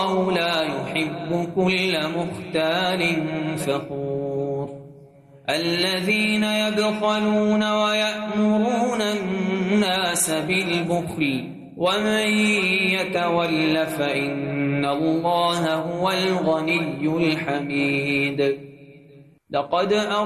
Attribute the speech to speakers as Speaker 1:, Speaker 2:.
Speaker 1: والله لا يحب كل مختال فخور الذين يبخلون ويأمرون الناس بالبخل ومن يتول فإن الله هو الغني الحميد. لقد